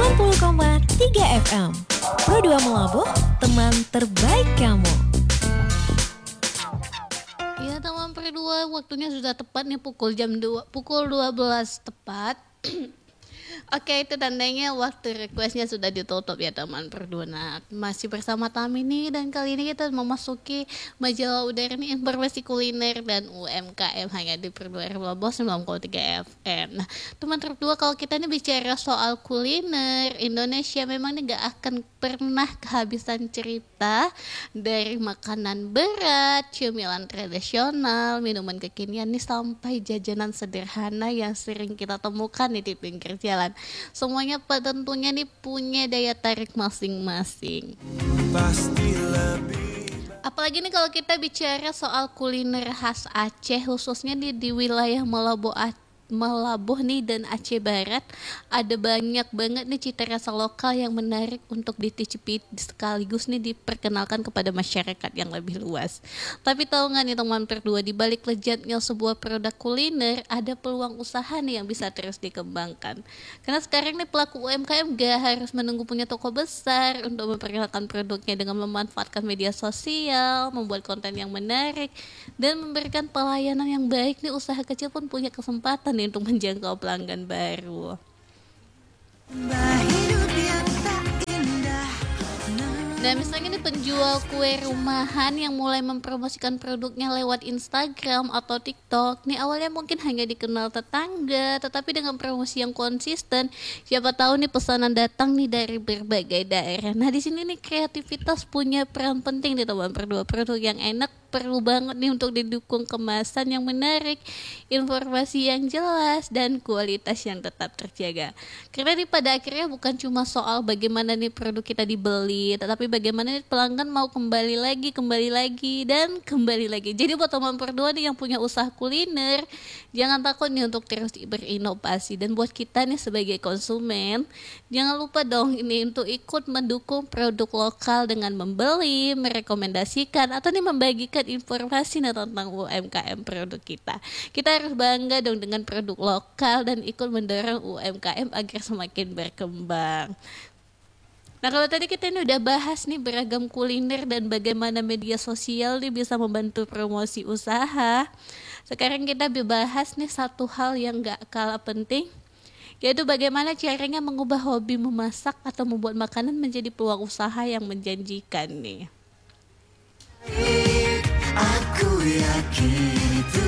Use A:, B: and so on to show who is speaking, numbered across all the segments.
A: 90,3 FM. Pro 2 Melabuh, teman terbaik kamu.
B: Ya teman Pro 2, waktunya sudah tepat nih pukul 12 tepat. Oke, itu tandanya waktu requestnya sudah ditutup ya teman Pro 2. Nah, masih bersama Tami nih, dan kali ini kita memasuki majalah udara nih, informasi kuliner dan UMKM hanya di Pro 2 Melabuh 90,3 FM. Nah, teman Pro 2, kalau kita nih bicara soal kuliner Indonesia, memang nih gak akan pernah kehabisan cerita dari makanan berat, cemilan tradisional, minuman kekinian nih, sampai jajanan sederhana yang sering kita temukan nih di pinggir jalan. Semuanya tentunya nih punya daya tarik masing-masing. Apalagi nih kalau kita bicara soal kuliner khas Aceh, khususnya di wilayah Melabuh nih dan Aceh Barat, ada banyak banget nih cita rasa lokal yang menarik untuk diticipi, sekaligus nih diperkenalkan kepada masyarakat yang lebih luas. Tapi tahu nggak nih teman Pro 2, di balik lezatnya sebuah produk kuliner ada peluang usaha nih yang bisa terus dikembangkan. Karena sekarang nih pelaku UMKM gak harus menunggu punya toko besar untuk memperkenalkan produknya, dengan memanfaatkan media sosial, membuat konten yang menarik, dan memberikan pelayanan yang baik nih, usaha kecil pun punya kesempatan untuk menjangkau pelanggan baru. Nah, misalnya nih penjual kue rumahan yang mulai mempromosikan produknya lewat Instagram atau TikTok. Nih awalnya mungkin hanya dikenal tetangga, tetapi dengan promosi yang konsisten, siapa tahu nih pesanan datang nih dari berbagai daerah. Nah, di sini nih kreativitas punya peran penting di teman Pro 2. Produk yang enak perlu banget nih untuk didukung kemasan yang menarik, informasi yang jelas, dan kualitas yang tetap terjaga. Karena nih pada akhirnya bukan cuma soal bagaimana nih produk kita dibeli, tetapi bagaimana nih pelanggan mau kembali lagi, dan kembali lagi. Jadi buat teman Pro 2 nih yang punya usaha kuliner, jangan takut nih untuk terus berinovasi. Dan buat kita nih sebagai konsumen, jangan lupa dong ini untuk ikut mendukung produk lokal dengan membeli, merekomendasikan, atau nih membagikan informasi tentang UMKM produk kita. Kita harus bangga dong dengan produk lokal dan ikut mendorong UMKM agar semakin berkembang. Nah, kalau tadi kita ini udah bahas nih beragam kuliner dan bagaimana media sosial nih bisa membantu promosi usaha. Sekarang kita bahas nih satu hal yang gak kalah penting, yaitu bagaimana caranya mengubah hobi memasak atau membuat makanan menjadi peluang usaha yang menjanjikan nih. Aku yakin itu.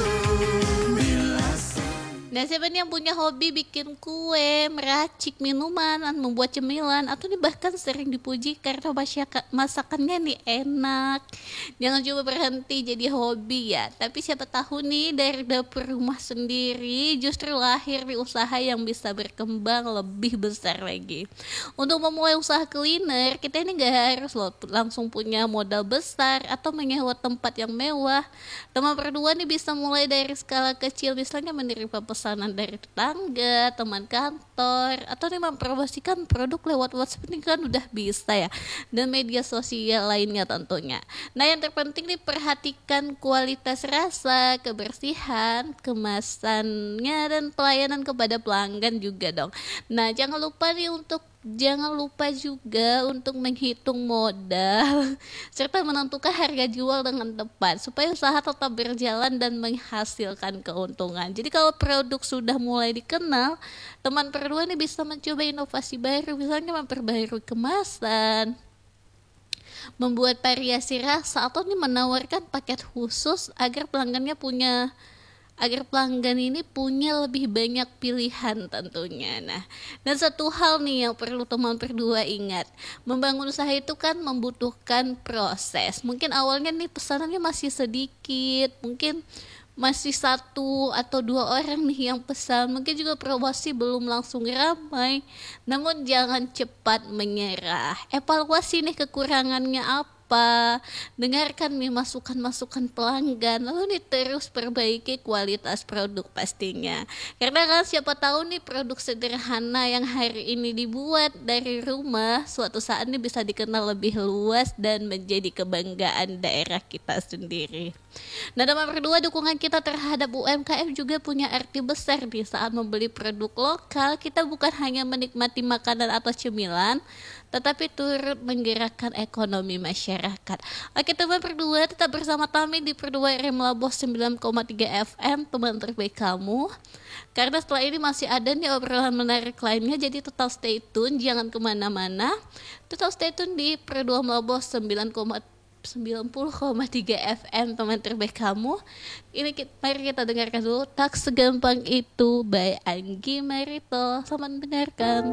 B: Nah, siapa nih yang punya hobi bikin kue, meracik minuman, membuat cemilan, atau nih bahkan sering dipuji karena masakannya nih enak. Jangan coba berhenti jadi hobi ya, tapi siapa tahu nih dari dapur rumah sendiri justru lahir di usaha yang bisa berkembang lebih besar lagi. Untuk memulai usaha kuliner, kita ini gak harus langsung punya modal besar atau menyewa tempat yang mewah. Teman Pro 2 nih bisa mulai dari skala kecil, misalnya menerima pesanan dari tetangga, teman kantor, atau nih mempromosikan produk lewat WhatsApp, ini kan udah bisa ya, dan media sosial lainnya tentunya. Nah, yang terpenting nih perhatikan kualitas rasa, kebersihan, kemasannya, dan pelayanan kepada pelanggan juga dong. Nah, jangan lupa juga untuk menghitung modal serta menentukan harga jual dengan tepat supaya usaha tetap berjalan dan menghasilkan keuntungan. Jadi kalau produk sudah mulai dikenal, teman Pro 2 ini bisa mencoba inovasi baru, misalnya memperbarui kemasan, membuat variasi rasa, atau nih menawarkan paket khusus agar pelanggan ini punya lebih banyak pilihan tentunya. Nah, dan satu hal nih yang perlu teman Pro 2 ingat, membangun usaha itu kan membutuhkan proses. Mungkin awalnya nih pesanannya masih sedikit, mungkin masih 1 atau 2 orang nih yang pesan, mungkin juga promosi belum langsung ramai. Namun jangan cepat menyerah, evaluasi nih kekurangannya apa, dengarkan nih masukan pelanggan, lalu nih terus perbaiki kualitas produk pastinya. Karena kan siapa tahu nih produk sederhana yang hari ini dibuat dari rumah, suatu saat nih bisa dikenal lebih luas dan menjadi kebanggaan daerah kita sendiri. Nah, nomor kedua, dukungan kita terhadap UMKM juga punya arti besar nih. Saat membeli produk lokal, kita bukan hanya menikmati makanan atau cemilan, tetapi turut menggerakkan ekonomi masyarakat. Oke, teman Perdua, tetap bersama kami di Perdua RM Labuh 9,3 FM, teman terbaik kamu. Karena setelah ini masih ada nih obrolan menarik lainnya, jadi tetap stay tune, jangan kemana-mana. Tetap stay tune di Perdua Labuh 90,3 FM, teman terbaik kamu. Mari kita dengarkan dulu Tak Segampang Itu by Anggi Marito. Selamat mendengarkan.